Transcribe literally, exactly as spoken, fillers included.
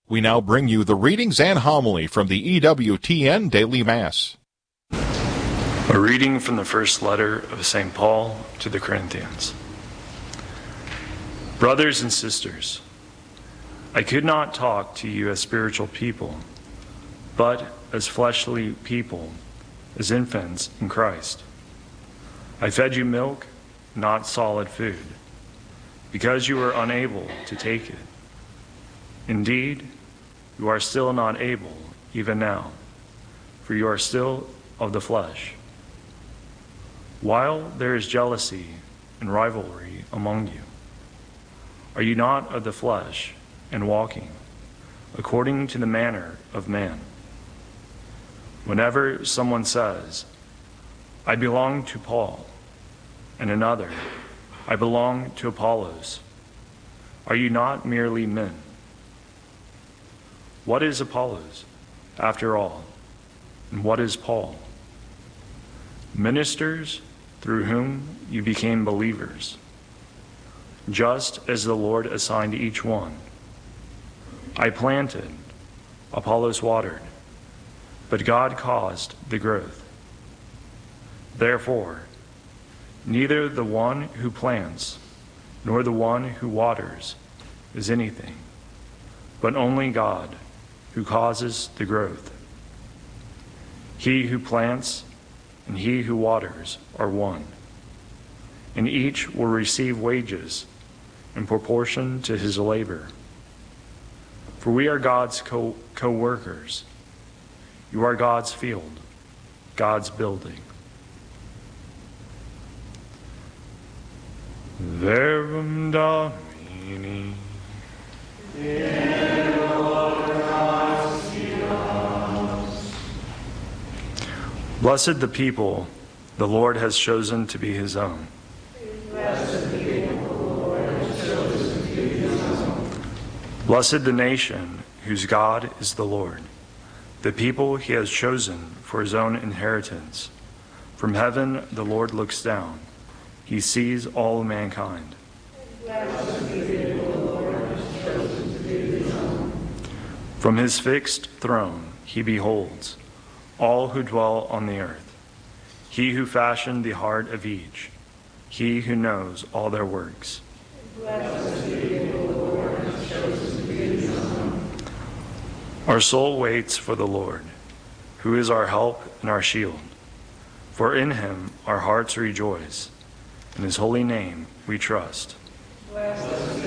We now bring you the readings and homily from the E W T N Daily Mass. A reading from the first letter of Saint Paul to the Corinthians. Brothers and sisters, I could not talk to you as spiritual people, but as fleshly people, as infants in Christ. I fed you milk, not solid food, because you were unable to take it. Indeed, you are still not able, even now, for you are still of the flesh. While there is jealousy and rivalry among you, are you not of the flesh and walking according to the manner of man? Whenever someone says, I belong to Paul, and another, I belong to Apollos, are you not merely men? What is Apollos, after all, and what is Paul? Ministers through whom you became believers, just as the Lord assigned each one. I planted, Apollos watered, but God caused the growth. Therefore, neither the one who plants nor the one who waters is anything, but only God who causes the growth. He who plants and he who waters are one, and each will receive wages in proportion to his labor. For we are God's co- co-workers. You are God's field, God's building. Verbum Domini. Blessed the people the Lord has chosen to be his own. Blessed the people the Lord has chosen to be his own. Blessed the nation whose God is the Lord, the people he has chosen for his own inheritance. From heaven the Lord looks down. He sees all mankind. Blessed the people the Lord has chosen to be his own. From his fixed throne he beholds all who dwell on the earth. He who fashioned the heart of each, he who knows all their works. Blessed the people the Lord has chosen to be his own. Our soul waits for the Lord, who is our help and our shield. For in him our hearts rejoice. In his holy name we trust. Blessed